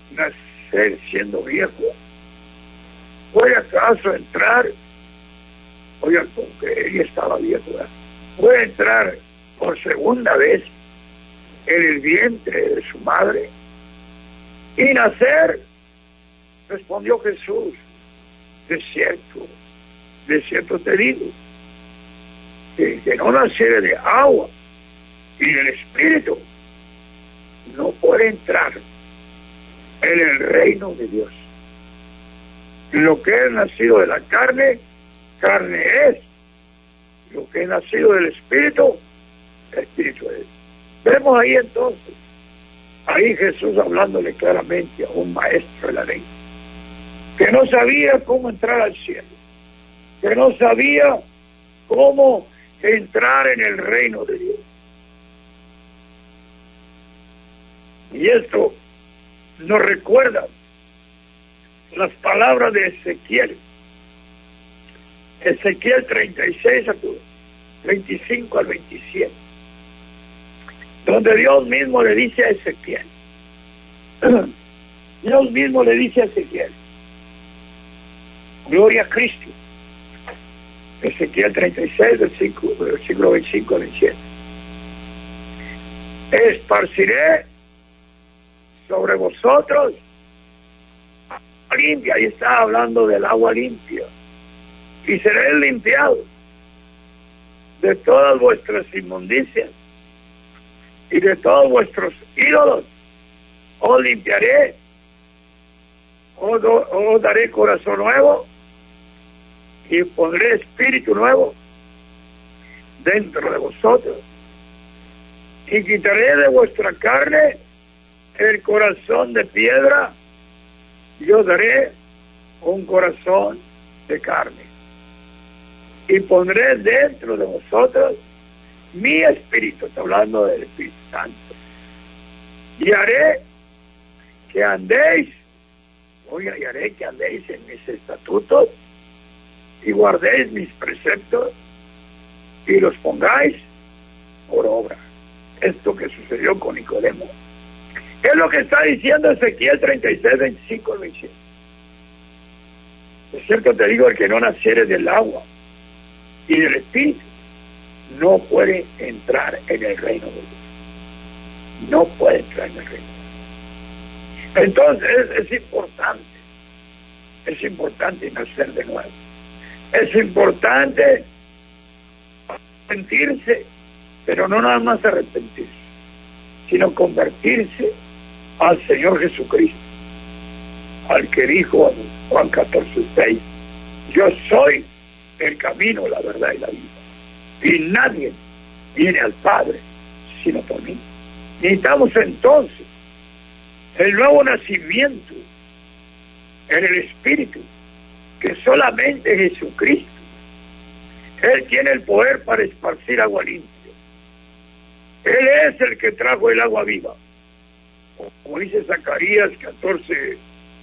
nacer siendo viejo? ¿Puede acaso entrar? Oigan, porque él estaba viejo, ¿verdad? ¿Puede entrar por segunda vez en el vientre de su madre y nacer? Respondió Jesús: de cierto te digo, que el que no naciere de agua y del Espíritu no puede entrar en el reino de Dios. Lo que es nacido de la carne, carne es. Lo que es nacido del Espíritu, Espíritu es. Vemos ahí entonces, ahí Jesús hablándole claramente a un maestro de la ley, que no sabía cómo entrar al cielo, que no sabía cómo entrar en el reino de Dios. Y esto nos recuerda las palabras de Ezequiel 36, 25 al 27, donde Dios mismo le dice a Ezequiel, gloria a Cristo. Ezequiel 36, versículo 25 al 27. Esparciré sobre vosotros agua limpia. Ahí está hablando del agua limpia. Y seréis limpiados de todas vuestras inmundicias y de todos vuestros ídolos. Os limpiaré, os daré corazón nuevo y pondré espíritu nuevo dentro de vosotros, y quitaré de vuestra carne el corazón de piedra y os daré un corazón de carne, y pondré dentro de vosotros mi espíritu. Está hablando del Espíritu Santo, y haré que andéis, y haré que andéis en mis estatutos y guardéis mis preceptos y los pongáis por obra. Esto que sucedió con Nicodemo es lo que está diciendo Ezequiel 36, 25 al 27. Es cierto te digo, el que no naciere del agua y del Espíritu no puede entrar en el reino de Dios. No puede entrar en el reino de Dios. Entonces es importante nacer de nuevo. Es importante arrepentirse, pero no nada más arrepentirse, sino convertirse al Señor Jesucristo, al que dijo en Juan 14:6, yo soy el camino, la verdad y la vida, y nadie viene al Padre sino por mí. Necesitamos entonces el nuevo nacimiento en el Espíritu, que solamente Jesucristo, Él tiene el poder para esparcir agua limpia. Él es el que trajo el agua viva. Como dice Zacarías 14,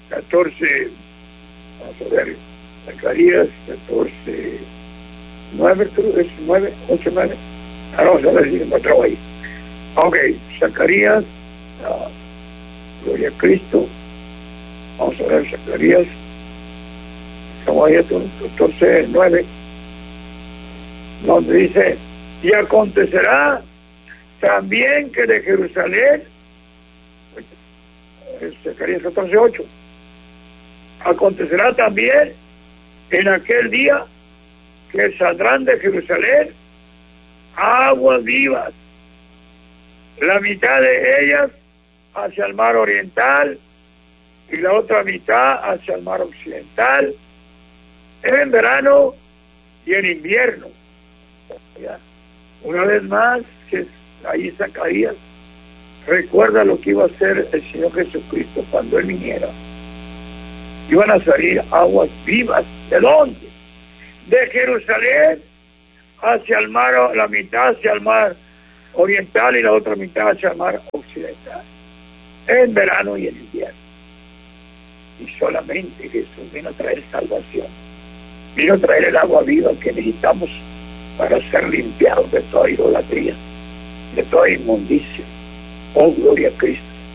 vamos a ver, Zacarías 14, 9, es 9, 8, 9. Vamos a ver si encontramos ahí. Ok, Zacarías, gloria a Cristo. Vamos a ver, Zacarías, como ahí 14, 9, donde dice, y acontecerá también que de Jerusalén, Zacarías 14:8, acontecerá también en aquel día que saldrán de Jerusalén aguas vivas, la mitad de ellas hacia el mar oriental y la otra mitad hacia el mar occidental, en verano y en invierno. Una vez más, que ahí Zacarías recuerda lo que iba a hacer el Señor Jesucristo cuando Él viniera. Iban a salir aguas vivas. ¿De dónde? De Jerusalén hacia el mar, la mitad hacia el mar oriental y la otra mitad hacia el mar occidental, en verano y en invierno. Y solamente Jesús vino a traer salvación, vino a traer el agua viva que necesitamos para ser limpiados de toda idolatría, de toda inmundicia. Oh, gloria a Cristo.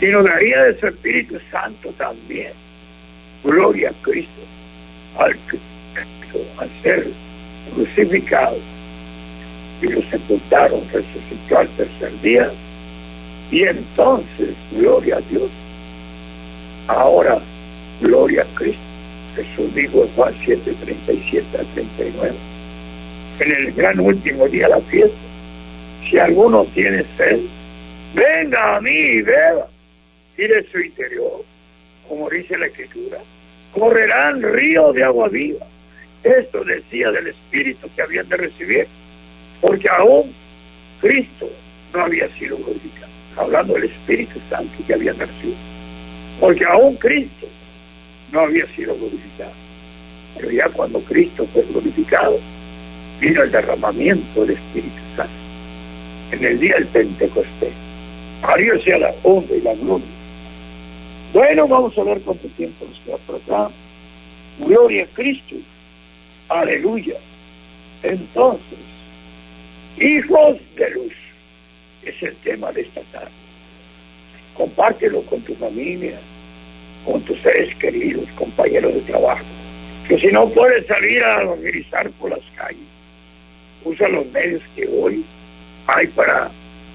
sino daría de su Espíritu Santo también. Gloria a Cristo, al ser crucificado, y lo sepultaron, resucitó al tercer día, y entonces, gloria a Dios, ahora, gloria a Cristo. Jesús dijo en Juan 7, 37 a 39, en el gran último día de la fiesta, si alguno tiene sed, venga a mí y beba, y de su interior, como dice la Escritura, correrán ríos de agua viva. Esto decía del Espíritu que habían de recibir, porque aún Cristo no había sido glorificado, hablando del Espíritu Santo que habían de recibir, porque aún Cristo no había sido glorificado. Pero ya cuando Cristo fue glorificado, vino el derramamiento del Espíritu Santo en el día del Pentecostés. A Dios sea la honra y la gloria. Bueno, vamos a ver cuánto tiempo nos queda por acá. Gloria a Cristo. Aleluya. Entonces, hijos de luz es el tema de esta tarde. Compártelo con tu familia, con tus seres queridos, compañeros de trabajo, que si no puedes salir a evangelizar por las calles, usa los medios que hoy hay para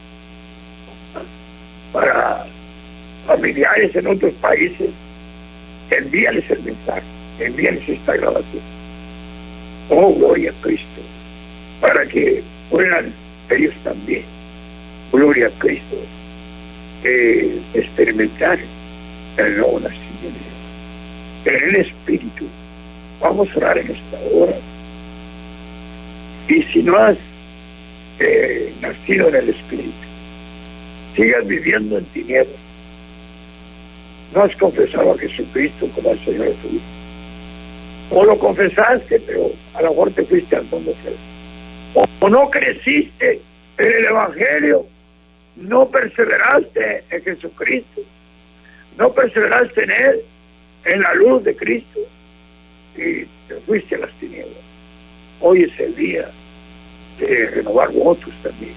familiares en otros países. Envíales el mensaje, envíales esta grabación. Oh, gloria a Cristo, para que puedan ellos también, gloria a Cristo, experimentar el nuevo nacimiento en el Espíritu. Vamos a orar en esta hora. Y si no has nacido en el Espíritu, sigas viviendo en tinieblas, no has confesado a Jesucristo como el Señor de tu vida, o lo confesaste pero a lo mejor te fuiste al mundo feo, o no creciste en el Evangelio, no perseveraste en Jesucristo, no perseveraste en Él, en la luz de Cristo, y te fuiste a las tinieblas. Hoy es el día de renovar votos también.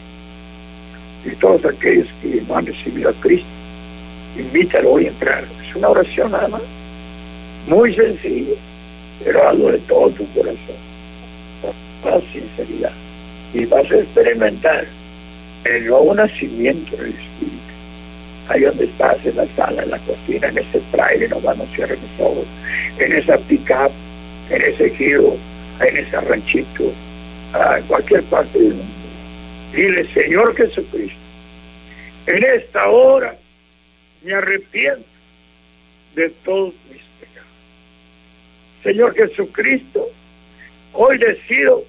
Y todos aquellos que no han recibido a Cristo, invítalo hoy a entrar. Es una oración nada más, muy sencilla, pero hazlo de todo tu corazón, con la sinceridad, y vas a experimentar el nuevo nacimiento del Espíritu. Ahí donde estás, en la sala, en la cocina, en ese trailer, no cierren los ojos, en esa pick-up, en ese giro, en ese ranchito, en cualquier parte del mundo. Dile: Señor Jesucristo, en esta hora me arrepiento de todos mis pecados. Señor Jesucristo, hoy decido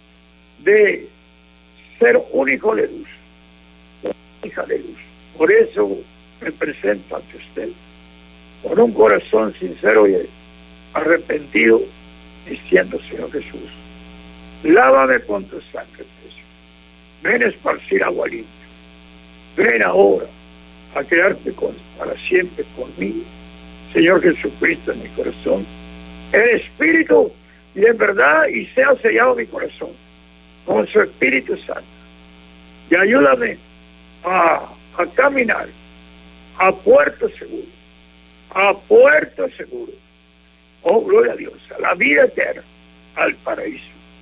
de ser un hijo de luz, una hija de luz. Por eso me presento ante usted con un corazón sincero y arrepentido, diciendo: Señor Jesús, lávame con tu sangre preciosa. Ven a esparcir agua limpia. Ven ahora a quedarte para siempre conmigo, Señor Jesucristo, en mi corazón, en espíritu y en verdad, y sea sellado mi corazón con su Espíritu Santo. Y ayúdame a caminar a puerto seguro, a puerto seguro. Oh, gloria a Dios, a la vida eterna, al paraíso,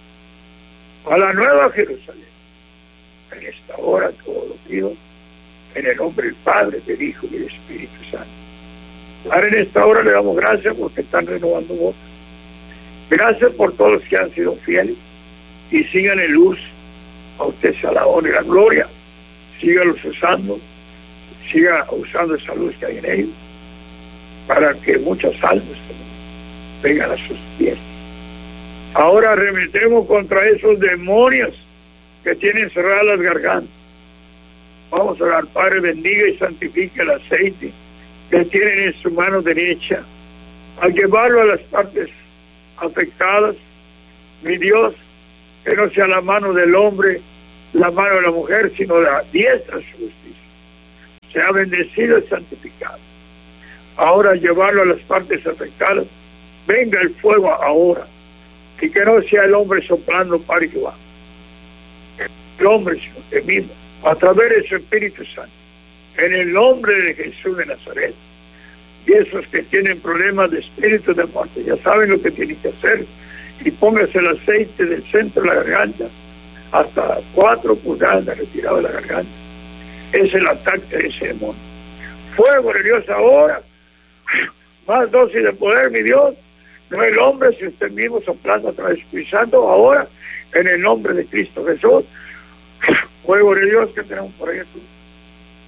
a la nueva Jerusalén. En esta hora todo lo pido en el nombre del Padre, del Hijo y del Espíritu Santo. Ahora en esta hora le damos gracias porque están renovando votos. Gracias por todos los que han sido fieles y sigan en luz. A usted sea la honra y la gloria. Sígalos usando, siga usando esa luz que hay en ellos para que muchas almas vengan a sus pies. Ahora arremetemos contra esos demonios que tienen cerradas las gargantas. Vamos a orar: Padre, bendiga y santifique el aceite que tienen en su mano derecha, al llevarlo a las partes afectadas. Mi Dios, que no sea la mano del hombre, la mano de la mujer, sino la diestra de su justicia. Sea bendecido y santificado. Ahora llevarlo a las partes afectadas. Venga el fuego ahora, y que no sea el hombre soplando para que va. El hombre, Señor, te mismo, a través de su Espíritu Santo, en el nombre de Jesús de Nazaret. Y esos que tienen problemas de espíritu de muerte, ya saben lo que tienen que hacer. Y póngase el aceite del centro de la garganta, hasta 4 pulgadas de retirado de la garganta. Es el ataque de ese demonio. Fuego de Dios ahora, más dosis de poder, mi Dios. No el hombre, si usted mismo soplando, transpisando ahora, en el nombre de Cristo Jesús. Fuego de Dios que tenemos por ahí.